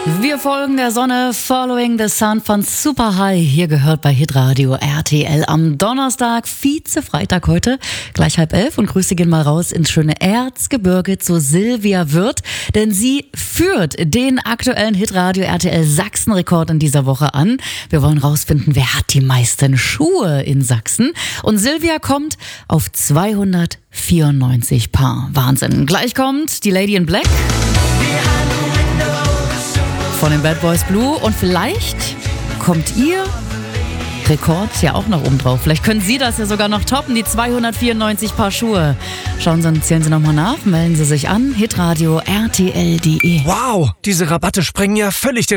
Wir folgen der Sonne, Following the Sun von Super High. Hier gehört bei Hitradio RTL am Donnerstag, Vize-Freitag heute, gleich 10:30. Und Grüße gehen mal raus ins schöne Erzgebirge zu Silvia Wirth, denn sie führt den aktuellen Hitradio RTL Sachsen-Rekord in dieser Woche an. Wir wollen rausfinden, wer hat die meisten Schuhe in Sachsen. Und Silvia kommt auf 294 Paar. Wahnsinn. Gleich kommt die Lady in Black von den Bad Boys Blue und vielleicht kommt ihr Rekord ja auch noch oben drauf. Vielleicht können Sie das ja sogar noch toppen, die 294 Paar Schuhe. Schauen Sie und zählen Sie nochmal nach, melden Sie sich an, hitradio rtl.de. Wow, diese Rabatte sprengen ja völlig den